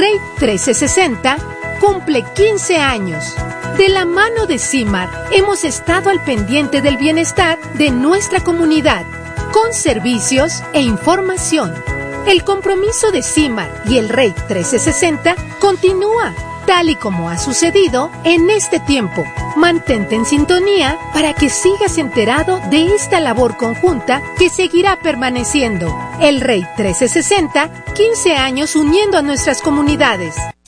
REIT 1360 cumple 15 años. De la mano de CIMAR, hemos estado al pendiente del bienestar de nuestra comunidad, con servicios e información. El compromiso de CIMAR y el REIT 1360 continúa, tal y como ha sucedido en este tiempo. Mantente en sintonía para que sigas enterado de esta labor conjunta que seguirá permaneciendo. El REIT 1360, 15 años uniendo a nuestras comunidades.